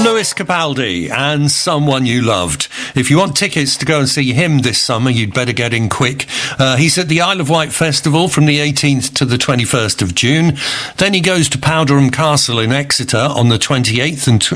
Lewis Capaldi and Someone You Loved. If you want tickets to go and see him this summer, you'd better get in quick. He's at the Isle of Wight Festival from the 18th to the 21st of June. Then he goes to Powderham Castle in Exeter on the 27th and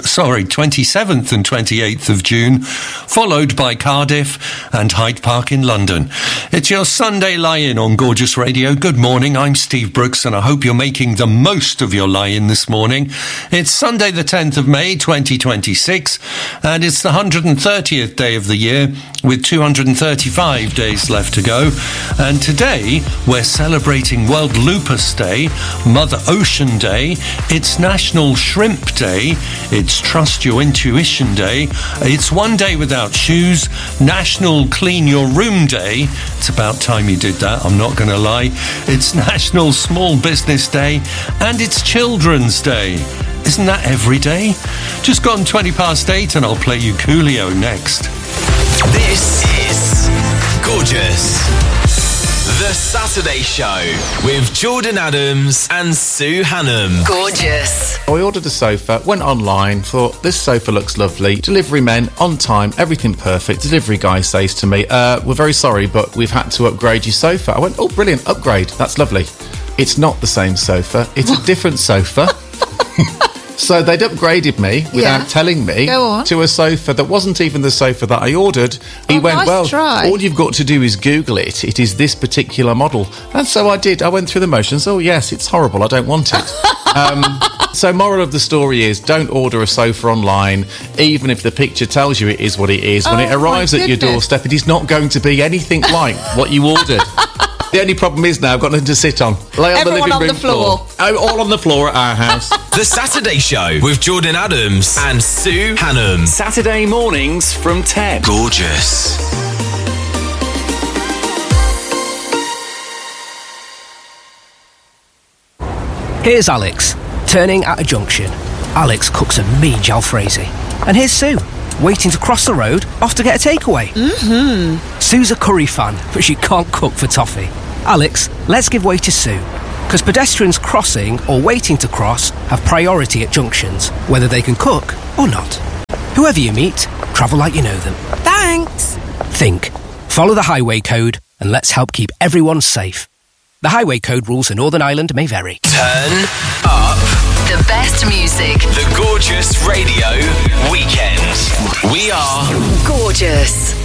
28th of June, followed by Cardiff and Hyde Park in London. It's your Sunday lie-in on Gorgeous Radio. Good morning, I'm Steve Brooks, and I hope you're making the most of your lie-in this morning. It's Sunday the 10th of May 2026, and it's the 130th day of the year with 235 days left to go. And today we're celebrating World Lupus Day, Mother Ocean Day, it's National Shrimp Day, it's Trust Your Intuition Day, it's One Day Without Shoes, National Clean Your Room Day. It's about time you did that, I'm not going to lie. It's National Small Business Day, and it's Children's Day. Isn't that every day? Just gone 20 past 8 and I'll play you Coolio next. This is Gorgeous, the Saturday Show with Jordan Adams and Sue Hannam. Gorgeous. I ordered a sofa, went online, thought this sofa looks lovely. Delivery men, on time, everything perfect. Delivery guy says to me, we're very sorry, but we've had to upgrade your sofa. I went, oh, brilliant, upgrade, that's lovely. It's not the same sofa, it's a different sofa. So they'd upgraded me without telling me to a sofa that wasn't even the sofa that I ordered. He went, nice well, try. All you've got to do is Google it. It is this particular model. And so I did. I went through the motions. Oh, yes, it's horrible. I don't want it. So moral of the story is don't order a sofa online, even if the picture tells you it is what it is. When it arrives at your doorstep, it is not going to be anything like what you ordered. The only problem is now I've got nothing to sit on. Lay on the living room floor. Oh, all on the floor at our house. The Saturday Show with Jordan Adams and Sue Hannam. Saturday mornings from 10. Gorgeous. Here's Alex, turning at a junction. Alex cooks a mean jalfrezi. And here's Sue, waiting to cross the road, off to get a takeaway. Mm-hmm. Sue's a curry fan, but she can't cook for toffee. Alex, let's give way to Sue, because pedestrians crossing or waiting to cross have priority at junctions, whether they can cook or not. Whoever you meet, travel like you know them. Thanks. Think, follow the highway code, and let's help keep everyone safe. The highway code rules in Northern Ireland may vary. Turn up The best music. the Gorgeous Radio Weekend. We are Gorgeous.